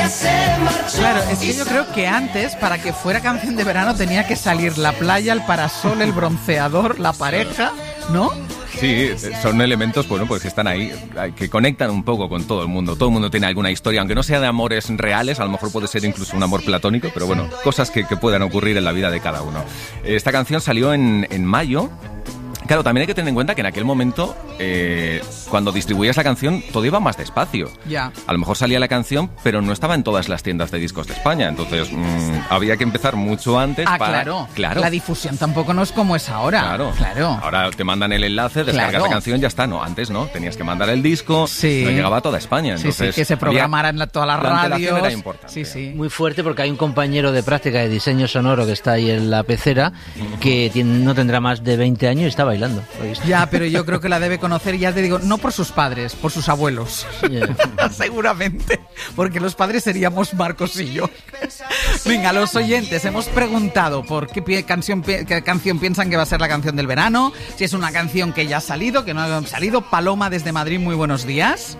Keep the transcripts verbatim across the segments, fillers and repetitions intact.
Claro, es que yo creo que antes, para que fuera canción de verano, tenía que salir la playa, el parasol, el bronceador, la pareja, ¿no? Sí, son elementos, bueno, pues que están ahí, que conectan un poco con todo el mundo. Todo el mundo tiene alguna historia, aunque no sea de amores reales, a lo mejor puede ser incluso un amor platónico, pero bueno, cosas que, que puedan ocurrir en la vida de cada uno. Esta canción salió en, en mayo. Claro, también hay que tener en cuenta que en aquel momento, eh, cuando distribuías la canción, todo iba más despacio. Ya. A lo mejor salía la canción, pero no estaba en todas las tiendas de discos de España. Entonces, mmm, había que empezar mucho antes ah, para... claro. claro. La difusión tampoco no es como es ahora. Claro. Claro. Ahora te mandan el enlace, descargas claro. la canción, ya está. No, antes no. Tenías que mandar el disco, sí. no llegaba a toda España. Entonces, sí, sí, que se programara en la, todas las la radios. era importante. Sí, sí. Muy fuerte, porque hay un compañero de práctica de diseño sonoro que está ahí en la pecera, que tiene, no tendrá más de veinte años y está bailando. Ya, pero yo creo que la debe conocer, ya te digo, no por sus padres, por sus abuelos. Yeah. Seguramente, porque los padres seríamos Marcos y yo. Venga, los oyentes, hemos preguntado por qué canción, qué canción piensan que va a ser la canción del verano, si es una canción que ya ha salido, que no ha salido. Paloma desde Madrid, muy buenos días.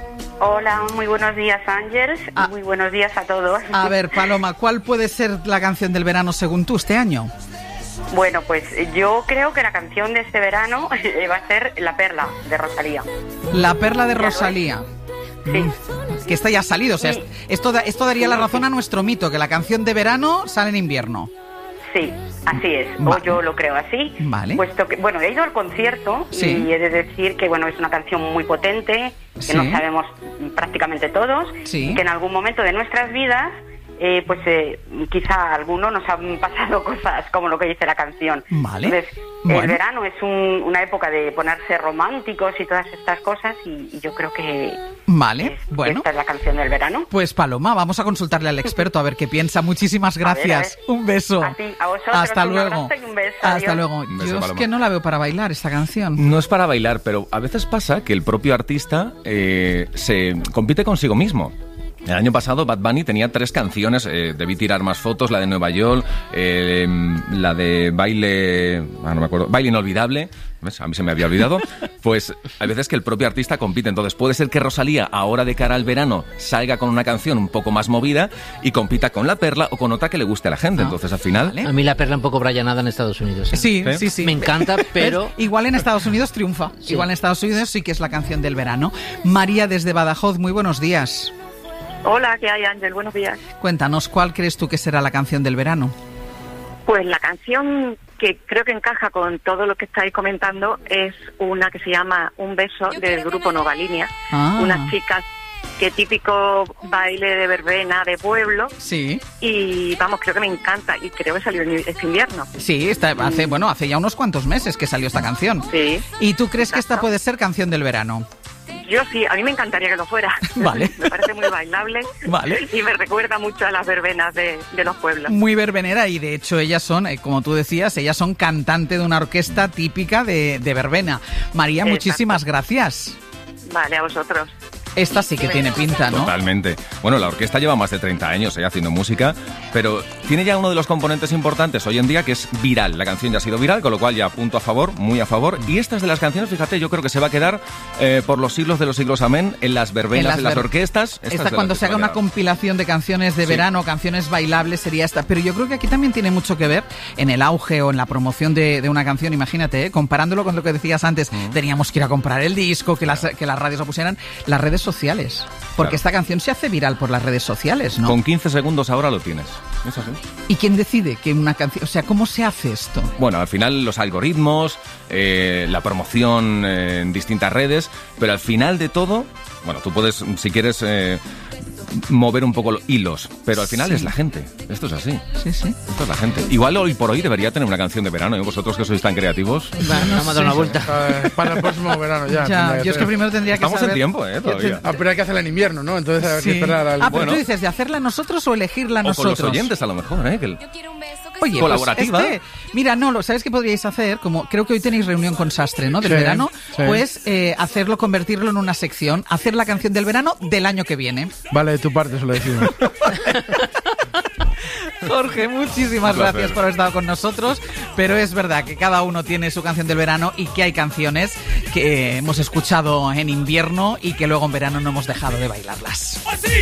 Hola, muy buenos días, Ángeles, ah, y muy buenos días a todos. A ver, Paloma, ¿cuál puede ser la canción del verano según tú este año? Bueno, pues yo creo que la canción de este verano va a ser La Perla, de Rosalía. La Perla de Rosalía. Sí. Que esta ya ha salido, o sea, sí. esto, esto daría la razón a nuestro mito, que la canción de verano sale en invierno. Sí, así es, vale. o yo lo creo así. Vale. Puesto que, bueno, he ido al concierto sí. y he de decir que, bueno, es una canción muy potente, que sí. nos sabemos prácticamente todos, sí. que en algún momento de nuestras vidas... Eh, pues eh, quizá a algunos nos han pasado cosas como lo que dice la canción. Vale. Entonces, bueno. el verano es un, una época de ponerse románticos y todas estas cosas, y, y yo creo que, vale. es, bueno. que esta es la canción del verano. Pues Paloma, vamos a consultarle al experto a ver qué piensa. Muchísimas gracias. A ver, a ver. Un beso. A ti, a vosotros. Hasta un luego. abrazo y un beso. Hasta Adiós. luego. Un beso, Yo es Paloma. que no la veo para bailar esta canción. No es para bailar, pero a veces pasa que el propio artista eh, se compite consigo mismo. El año pasado Bad Bunny tenía tres canciones, eh, debí tirar más fotos, la de Nueva York, eh, la de Baile, ah, no me acuerdo, Baile Inolvidable, ¿ves? A mí se me había olvidado. Pues hay veces que el propio artista compite, entonces puede ser que Rosalía ahora de cara al verano salga con una canción un poco más movida y compita con La Perla o con otra que le guste a la gente, ah, entonces al final... ¿vale? A mí La Perla un poco brayanada en Estados Unidos, ¿eh? Sí, sí, sí, sí. Me encanta, pero... Igual en Estados Unidos triunfa, sí. Igual en Estados Unidos sí que es la canción del verano. María desde Badajoz, muy buenos días. Hola, ¿qué hay, Ángel? Buenos días. Cuéntanos, ¿cuál crees tú que será la canción del verano? Pues la canción que creo que encaja con todo lo que estáis comentando es una que se llama Un beso, del grupo Nova Línea. Ah. Unas chicas que típico baile de verbena de pueblo. Sí. Y vamos, creo que me encanta y creo que salió este invierno. Sí, está, hace, bueno, hace ya unos cuantos meses que salió esta canción. Sí. ¿Y tú crees Exacto. que esta puede ser canción del verano? Yo sí, a mí me encantaría que lo fuera. Vale. Me parece muy bailable. Vale. Y me recuerda mucho a las verbenas de, de los pueblos. Muy verbenera, y de hecho ellas son, eh, como tú decías, ellas son cantante de una orquesta típica de, de verbena. María, Exacto. Muchísimas gracias. Vale, a vosotros. Esta sí que tiene pinta, ¿no? Totalmente. Bueno, la orquesta lleva más de treinta años eh, haciendo música, pero tiene ya uno de los componentes importantes hoy en día, que es viral. La canción ya ha sido viral, con lo cual ya punto a favor, muy a favor. Y esta es de las canciones, fíjate, yo creo que se va a quedar eh, por los siglos de los siglos, amén, en las verbenas, en las, en las ver... orquestas. Esta, esta es de cuando las se haga una compilación de canciones de sí. verano, canciones bailables, sería esta. Pero yo creo que aquí también tiene mucho que ver en el auge o en la promoción de, de una canción. Imagínate, ¿eh? Comparándolo con lo que decías antes, mm. teníamos que ir a comprar el disco, que las, que las radios lo pusieran, las redes sociales. Porque claro. esta canción se hace viral por las redes sociales, ¿no? Con quince segundos ahora lo tienes. ¿Es así? ¿Y quién decide que una canción... O sea, ¿cómo se hace esto? Bueno, al final los algoritmos, eh, la promoción eh, en distintas redes, pero al final de todo... Bueno, tú puedes, si quieres... Eh, mover un poco los hilos, pero al final sí. es la gente. Esto es así. Sí, sí. Esto es la gente. Igual hoy por hoy debería tener una canción de verano, ¿eh? Vosotros que sois tan creativos. Bueno, no, vamos a dar una vuelta. Para, para el próximo verano ya. ya yo es que primero tendría que Estamos saber... en tiempo, ¿eh? Todavía. Ah, pero hay que hacerla en invierno, ¿no? Entonces hay sí. que esperar al... Ah, pero bueno. tú dices, ¿de hacerla nosotros o elegirla o nosotros? Con los oyentes a lo mejor, ¿eh? Que el... Oye, colaborativa. Pues este, mira, no, lo ¿sabes qué podríais hacer? Como creo que hoy tenéis reunión con Sastre, ¿no? Del sí, verano. Sí. Pues eh, hacerlo, convertirlo en una sección, hacer la canción del verano del año que viene. Vale, de tu parte se lo decimos. Jorge, muchísimas gracias por haber estado con nosotros, pero es verdad que cada uno tiene su canción del verano y que hay canciones que hemos escuchado en invierno y que luego en verano no hemos dejado de bailarlas.